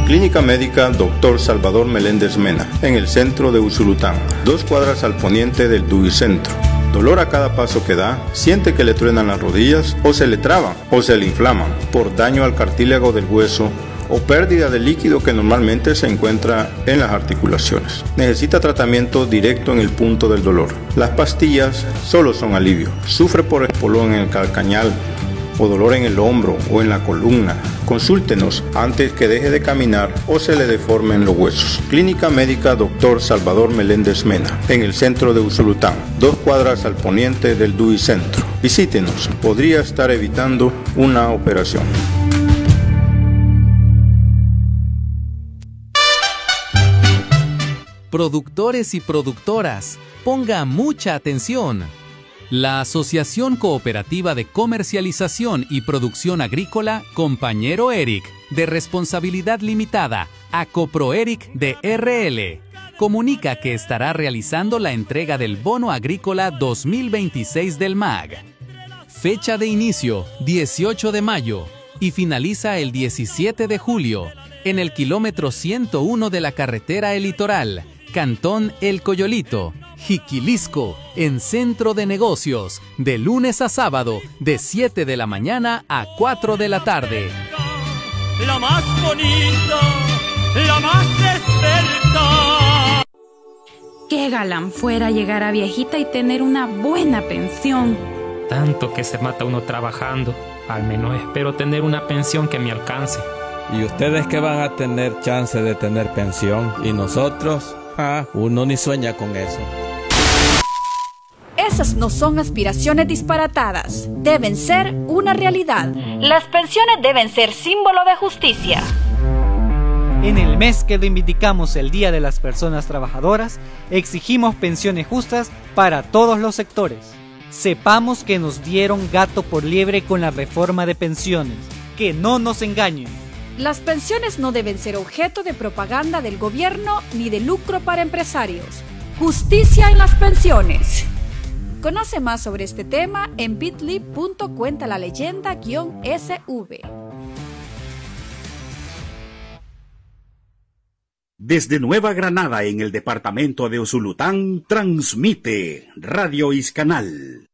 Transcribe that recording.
Clínica Médica Dr. Salvador Meléndez Mena, en el centro de Usulután, 2 cuadras al poniente del Duvicentro. Dolor a cada paso que da, siente que le truenan las rodillas o se le traban o se le inflaman por daño al cartílago del hueso o pérdida de líquido que normalmente se encuentra en las articulaciones. Necesita tratamiento directo en el punto del dolor. Las pastillas solo son alivio. Sufre por espolón en el calcañal o dolor en el hombro o en la columna. Consúltenos antes que deje de caminar o se le deformen los huesos. Clínica Médica Dr. Salvador Meléndez Mena, en el centro de Usulután, 2 cuadras al poniente del Duvicentro. Visítenos, podría estar evitando una operación. Productores y productoras, ponga mucha atención. La Asociación Cooperativa de Comercialización y Producción Agrícola Compañero Eric, de responsabilidad limitada, Acoproeric de RL, comunica que estará realizando la entrega del Bono Agrícola 2026 del MAG. Fecha de inicio, 18 de mayo, y finaliza el 17 de julio, en el kilómetro 101 de la carretera El Litoral, Cantón El Coyolito, Jiquilisco, en Centro de Negocios, de lunes a sábado, de 7 de la mañana a 4 de la tarde. La más bonita, la más esbelta. Qué galán fuera llegar a viejita y tener una buena pensión. Tanto que se mata uno trabajando, al menos espero tener una pensión que me alcance. ¿Y ustedes que van a tener chance de tener pensión? ¿Y nosotros? Uno ni sueña con eso. Esas no son aspiraciones disparatadas, deben ser una realidad. Las pensiones deben ser símbolo de justicia. En el mes que reivindicamos el Día de las Personas Trabajadoras, exigimos pensiones justas para todos los sectores. Sepamos que nos dieron gato por liebre con la reforma de pensiones. Que no nos engañen. Las pensiones no deben ser objeto de propaganda del gobierno ni de lucro para empresarios. Justicia en las pensiones. Conoce más sobre este tema en bit.ly.cuentalaleyenda-sv. Desde Nueva Granada, en el departamento de Usulután, transmite Radio Iscanal.